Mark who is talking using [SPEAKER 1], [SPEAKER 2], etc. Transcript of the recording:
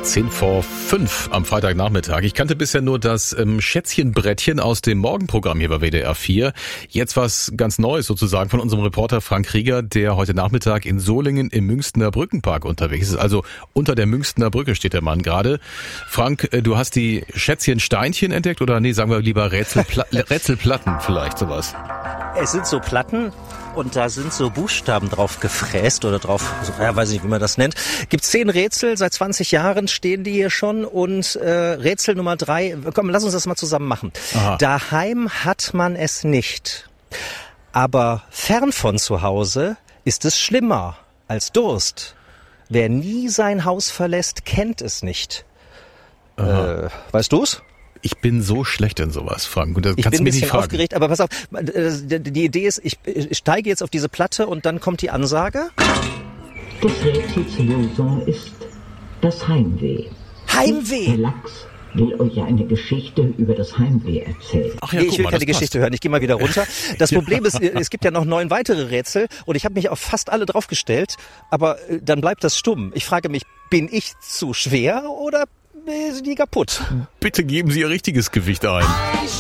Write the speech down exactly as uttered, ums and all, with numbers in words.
[SPEAKER 1] Zehn vor fünf am Freitagnachmittag. Ich kannte bisher nur das ähm, Schätzchenbrettchen aus dem Morgenprogramm hier bei W D R vier. Jetzt was ganz Neues sozusagen von unserem Reporter Frank Rieger, der heute Nachmittag in Solingen im Münchner Brückenpark unterwegs ist. Also unter der Münchner Brücke steht der Mann gerade. Frank, äh, du hast die Schätzchensteinchen entdeckt oder nee, sagen wir lieber Rätselpla- Rätselplatten vielleicht sowas?
[SPEAKER 2] Es sind so Platten und da sind so Buchstaben drauf gefräst oder drauf, ja, weiß ich nicht, wie man das nennt. Gibt zehn Rätsel, seit zwanzig Jahren stehen die hier schon und äh, Rätsel Nummer drei, komm, lass uns das mal zusammen machen. Aha. Daheim hat man es nicht, aber fern von zu Hause ist es schlimmer als Durst. Wer nie sein Haus verlässt, kennt es nicht. Äh, weißt du's?
[SPEAKER 1] Ich bin so schlecht in sowas, Frank. Und das
[SPEAKER 2] ich
[SPEAKER 1] kannst
[SPEAKER 2] bin ein
[SPEAKER 1] du mir nicht
[SPEAKER 2] bisschen
[SPEAKER 1] fragen.
[SPEAKER 2] aufgeregt, aber pass auf, die Idee ist, ich steige jetzt auf diese Platte und dann kommt die Ansage.
[SPEAKER 3] Das Rätsel zur Lösung ist das Heimweh.
[SPEAKER 2] Heimweh?
[SPEAKER 3] Herr Lachs will euch ja eine Geschichte über das Heimweh erzählen.
[SPEAKER 2] Ach ja, nee, ich will mal, keine Geschichte hören, ich gehe mal wieder runter. Das Problem ist, es gibt ja noch neun weitere Rätsel und ich habe mich auf fast alle draufgestellt, aber dann bleibt das stumm. Ich frage mich, bin ich zu schwer oder sind die kaputt?
[SPEAKER 1] Bitte geben Sie Ihr richtiges Gewicht ein.